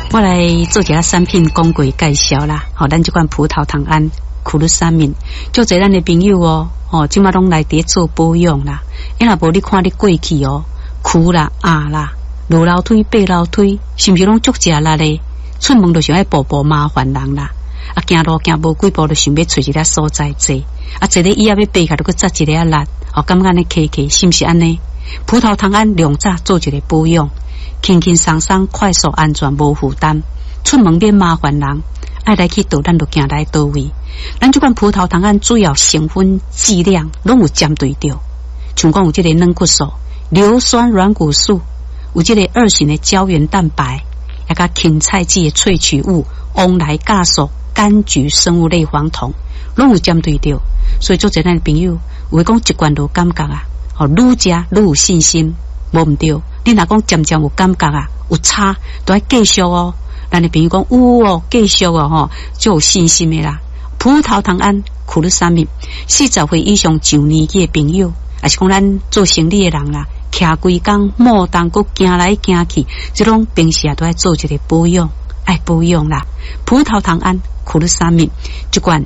我来做一下产品讲过介绍啦。咱这款葡萄糖胺苦鲁沙敏，就侪咱的朋友即马拢来伫做保养啦。因若无你看你过去苦啦、啦、落楼梯、爬楼梯，是毋是拢足食力咧？出门就想要步步麻烦人啦。行路行无几步就想要找一个所在坐，坐咧椅仔要爬下就去扎一个力，感觉呢客客是毋是安尼？葡萄糖胺两早做一个保养，轻轻松松、快速、安全、无负担，出门免麻烦人。爱来去倒，咱就行来倒位。咱这款葡萄糖胺主要成分剂量拢有针对着，像讲有这个软骨素、硫酸软骨素，有这个2型的胶原蛋白，也甲芹菜籽的萃取物翁来酵素、柑橘生物类黄酮，拢有针对着。所以做这咱的朋友，有讲一罐就感觉愈食愈有信心，无毋对。你若讲渐渐有感觉有差，都要继续咱的朋友讲有继续就有信心的啦。葡萄糖胺苦鲁沙敏，40岁以上上年纪的朋友，也是讲咱做生意的人啦，徛规工莫当佫行来行去，这种平时都要做一个保养，爱保养啦。葡萄糖胺苦鲁沙敏一罐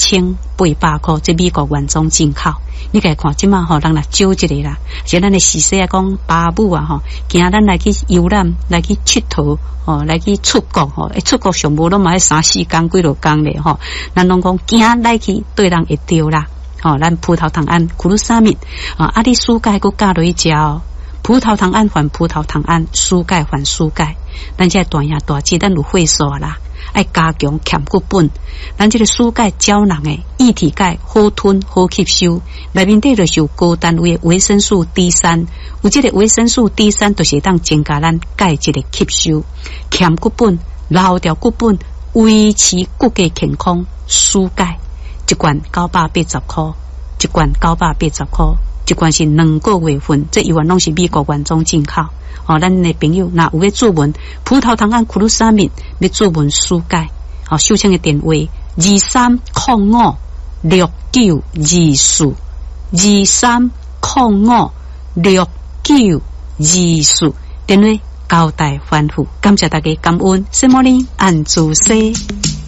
1800块，这美国原装进口。你家看即马人来少一个啦，像咱的时势讲爸母惊咱来去游览，来去佚佗来去出国出国上无拢嘛要3-4天几多天咧咱拢讲惊来去对人会着啦咱葡萄糖胺苦鲁沙敏你输钙佫加落去食葡萄糖胺还葡萄糖胺，输钙还输钙。咱这大爷大姐咱有会所啦，爱加强欠骨本。咱这个输钙胶囊的液体钙好吞好吸收，内面底就是有高单位的维生素 D3， 有这个维生素 D3 就是当增加咱钙质的吸收，欠骨本、留掉骨本，维持骨骼健康。输钙一罐980块，一罐980块。一罐是2个月份，这一罐拢是美国原装进口咱的朋友若有要注文葡萄糖胺苦鲁沙敏，要注文输钙收听的电话23056924 23056924，电话交代吩咐。感谢大家感恩，什么呢？按住西。